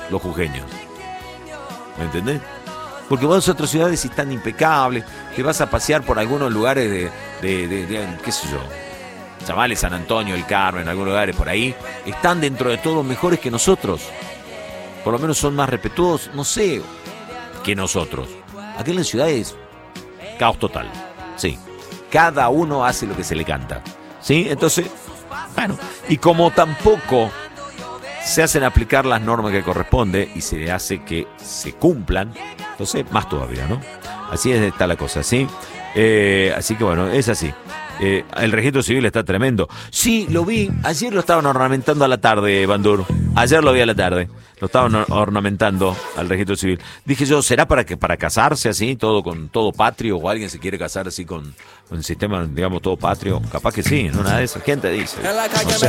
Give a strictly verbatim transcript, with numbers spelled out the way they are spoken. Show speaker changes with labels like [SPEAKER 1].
[SPEAKER 1] los jujeños. ¿Me entendés? Porque vos en otras ciudades están impecables, te vas a pasear por algunos lugares de, de, de, de qué sé yo, Chamales, San Antonio, El Carmen, algunos lugares por ahí, están dentro de todo mejores que nosotros. Por lo menos son más respetuosos, no sé, que nosotros. Aquí en las ciudades, caos total, sí. Cada uno hace lo que se le canta, ¿sí? Entonces, bueno, y como tampoco se hacen aplicar las normas que corresponde y se hace que se cumplan, entonces más todavía, ¿no? Así es, está la cosa, ¿sí? Eh, así que bueno, es así. Eh, el registro civil está tremendo. Sí, lo vi, ayer lo estaban ornamentando a la tarde, Bandur. Ayer lo vi a la tarde. Lo estaban ornamentando al registro civil. Dije yo, ¿será para que para casarse así, todo con todo patrio? ¿O alguien se quiere casar así con un sistema, digamos, todo patrio? Capaz que sí, ¿no? Nada de eso. ¿Quién te dice? No sé.